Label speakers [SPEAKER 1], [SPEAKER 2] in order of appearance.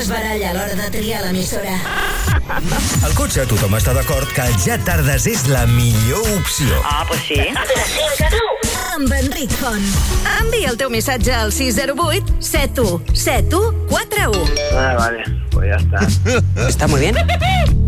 [SPEAKER 1] es baralla a l'hora de triar l'emissora.
[SPEAKER 2] Al cotxe tothom està d'acord que el Ja Tardes és la millor opció.
[SPEAKER 3] Pues sí.
[SPEAKER 1] De 5 a 9. Amb Enric Font. Envia el teu missatge al 608 717141.
[SPEAKER 4] Vale, pues ya está.
[SPEAKER 3] Está muy bien.